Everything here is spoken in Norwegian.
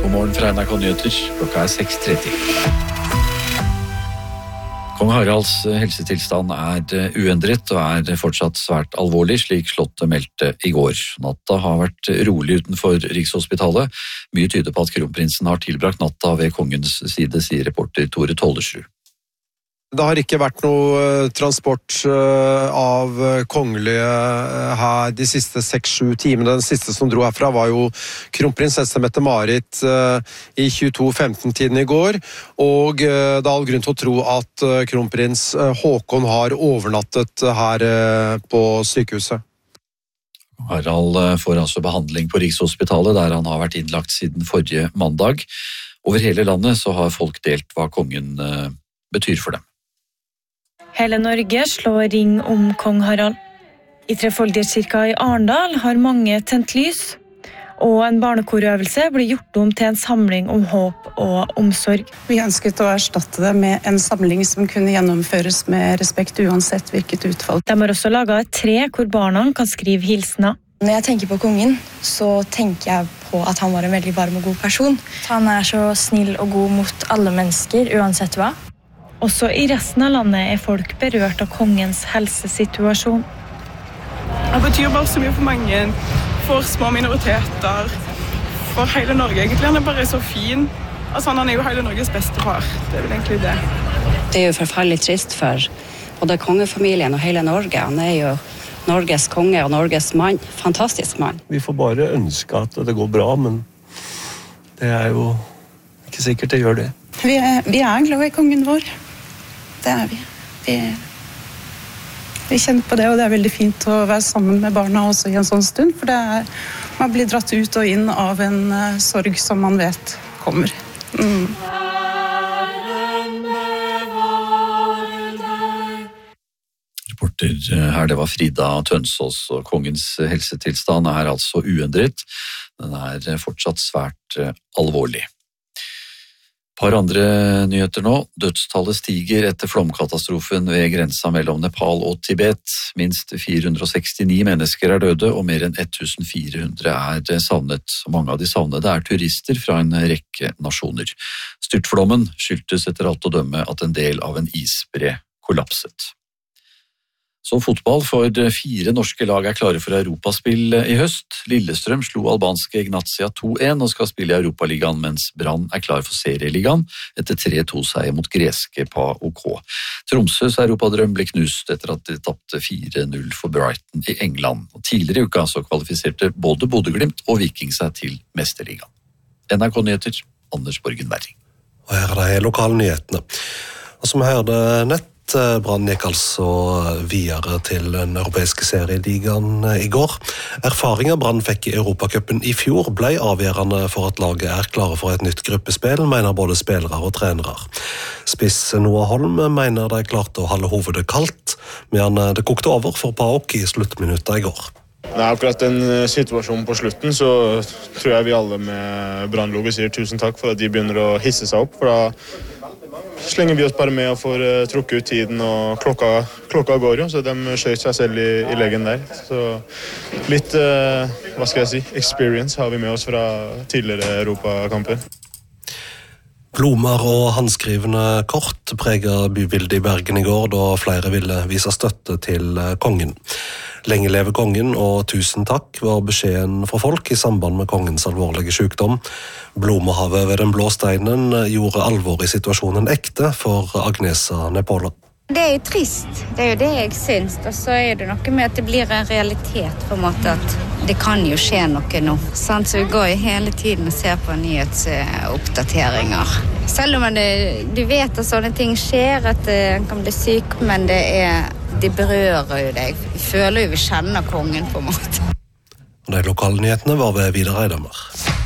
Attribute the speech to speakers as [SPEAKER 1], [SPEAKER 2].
[SPEAKER 1] God morgen fra NRK Nyheter. Klokka 6:30. Kong Haralds helsetilstand uendret og fortsatt svært alvorlig, slik Slottet meldte i går. Natta har vært rolig utenfor Rikshospitalet. Mye tyder på at kronprinsen har tilbrakt natta ved kongens side, sier reporter Tore Tollersrud.
[SPEAKER 2] Det har ikke vært noe transport av kongelige her de siste 6-7 timene. Den siste som dro herfra var jo kronprinsesse Mette-Marit i 22:15-tiden i går, og det er all grunn til å tro at kronprins Håkon har overnattet her på sykehuset.
[SPEAKER 1] Harald får altså behandling på Rikshospitalet, der han har vært innlagt siden forrige mandag. Over hele landet så har folk delt hva kongen betyr for dem.
[SPEAKER 3] Hele Norge slår ring om kong Harald. I Trefoldighetskirka i Arendal har mange tent lys, og en barnekorøvelse ble gjort om til en samling om håp og omsorg.
[SPEAKER 4] Vi ønsket å erstatte det med en samling som kunne gjennomføres med respekt uansett hvilket utfall.
[SPEAKER 3] De har også laget et tre hvor barna kan skrive hilsener.
[SPEAKER 5] Når jeg tenker på kongen, så tenker jeg på at han var en veldig varm og god person. Han så snill og god mot alle mennesker, uansett hva.
[SPEAKER 3] Også i resten av landet folk berørt av kongens helsesituasjon.
[SPEAKER 6] Det betyr bare så mye for mange, for små minoriteter, for hele Norge. Egentlig han bare så fin. Altså, han jo hele Norges beste far. Det vel egentlig det.
[SPEAKER 7] Det jo forferdelig trist for både kongefamilien og hele Norge. Han jo Norges konge og Norges mann. Fantastisk mann.
[SPEAKER 8] Vi får bare ønske at det går bra, men det jo ikke sikkert det gjør det.
[SPEAKER 4] Vi glad i kongen vår. Det vi. Vi kjenner på det, og det veldig fint å være sammen med barna også i en sånn stund, for man blir dratt ut og inn av en sorg som man vet kommer.
[SPEAKER 1] Reporter her, det var Frida Tønsås, og kongens helsetilstand altså uendret. Den fortsatt svært alvorlig. Par andre nyheter nå. Dødstallet stiger etter flomkatastrofen ved grensa mellom Nepal og Tibet. Minst 469 mennesker døde, og mer enn 1400 savnet. Mange av de savnede turister fra en rekke nasjoner. Styrtflommen skyldtes etter alt å dømme at en del av en isbre kollapset. Så fotball, for 4 norske lag klare for Europaspill i høst. Lillestrøm slo albanske Ignatia 2-1 og skal spille i Europaligaen, mens Brann klar for serieligaen etter 3-2-seier mot greske PAOK. Tromsøs europadrøm ble knust etter at de tapte 4-0 for Brighton i England. Og tidligere i uka så kvalifiserte både Bodø/Glimt og Viking seg til Mesterligaen. NRK Nyheter, Anders Borgen Werring.
[SPEAKER 9] Og her de lokale nyhetene. Og som vi hørte nett, Brann gikk altså videre til den europeiske serieligaen i går. Erfaringer Brann fikk i Europacupen i fjor ble avgjørende for at laget klare for et nytt gruppespill, mener både spillere og trenere. Spiss Noah Holm mener de klarte å holde hovedet kaldt, men det kokte over for PAOK i sluttminuttet i går.
[SPEAKER 10] Akkurat den situasjonen på slutten, så tror jeg vi alle med Brann-logo sier tusen takk for at de begynner å hisse seg opp, for da slenger vi oss bare med og får trukket ut tiden, og klokka går jo, så de skjøt seg selv i leggen der. Så litt, experience har vi med oss fra tidligere Europakamper.
[SPEAKER 9] Blomster og handskrivende kort preget bybildet i Bergen i går, da flere ville vise støtte til kongen. Lenge leve kongen og tusen takk var beskjeden fra folk i samband med kongens alvorlige sykdom. Blomsterhavet ved den blå steinen gjorde alvor i situasjonen ekte for Agnesa Nepola.
[SPEAKER 11] Det jo trist, det jo det jeg syns, og så det noe med at det blir en realitet på en måte at det kan jo skje noe nå. Så vi går jo hele tiden og ser på nyhetsoppdateringer. Selv om du vet at sånne ting skjer, at en kan bli syk, men de berører jo deg. Vi føler jo vi kjenner kongen på en måte.
[SPEAKER 9] De lokale nyhetene var ved Vidar Eidhammer.